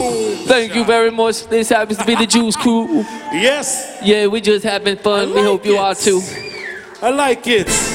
Thank you very much. This happens to be the Juice Crew. Yes. Yeah, we just having fun. We hope you are too. I like it.